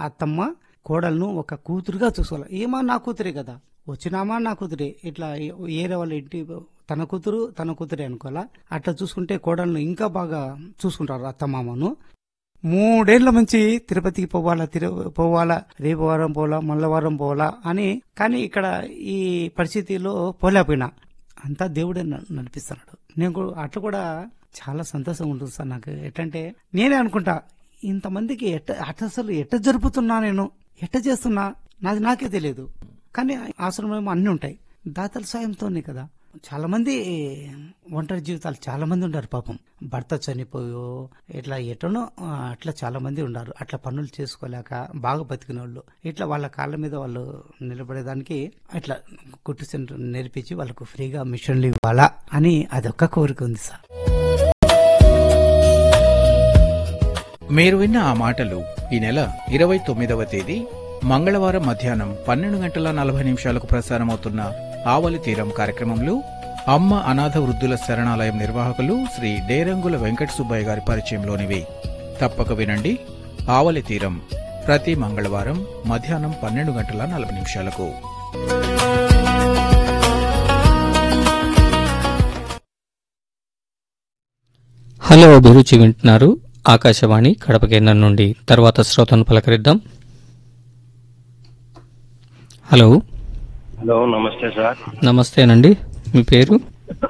అత్తమ్మ కోడలను ఒక కూతురుగా చూసుకోవాలి. ఏమా నా కూతురే కదా, వచ్చినామా నా కూతురే, ఇట్లా ఏరే వాళ్ళ ఇంటి తన కూతురే అనుకోవాలా. అట్లా చూసుకుంటే కోడలను ఇంకా బాగా చూసుకుంటారు అత్తమామను. 3 ఏళ్ల నుంచి తిరుపతికి పోవాలా, రేపు వారం పోవాలా, మళ్ళా వారం పోవాలా అని. కానీ ఇక్కడ ఈ పరిస్థితిలో పోలేకపోయినా అంతా దేవుడే నడిపిస్తున్నాడు. నేను అట్లా కూడా చాలా సంతోషంగా ఉంటుంది సార్ నాకు. ఎట్టంటే నేనే అనుకుంటా, ఇంతమందికి అసలు ఎట్ట జరుపుతున్నా, నేను ఎట్ట చేస్తున్నా నాకే తెలియదు. కానీ ఆశ్రమం అన్నీ ఉంటాయి, దాతల సాయంతోనే కదా. చాలా మంది ఒంటరి జీవితాలు చాలా మంది ఉన్నారు పాపం. భర్త చనిపోయో ఇట్లా ఎటనో అట్లా చాలా మంది ఉన్నారు. అట్లా పనులు చేసుకోలేక బాగా బతికిన వాళ్ళు ఇట్లా వాళ్ళ కాళ్ళ మీద వాళ్ళు నిలబడేదానికి అట్లా కుట్టు సెంటర్ నేర్పించి వాళ్ళకు ఫ్రీగా మిషన్లు ఇవ్వాలా అని అదొక్క కోరిక ఉంది సార్. మీరు విన్న ఆ మాటలు ఈ నెల 29వ తేదీ మంగళవారం మధ్యాహ్నం 12:40 ప్రసారమవుతున్న ఆవలి తీరం కార్యక్రమంలో అమ్మ అనాథ వృద్ధుల శరణాలయం నిర్వాహకులు శ్రీ డేరంగుల వెంకట సుబ్బయ్య గారి పరిచయంలోనివి. తప్పక వినండి. ఆవలి తీరం ప్రతి మంగళవారం మధ్యాహ్నం 12:40. హలో అభిరుచి వింటున్నారు ఆకాశవాణి కడప కేంద్రం నుండి. తర్వాత శ్రోతను పలకరిద్దాం. హలో. హలో, నమస్తే సార్. నమస్తేనండి, మీ పేరు?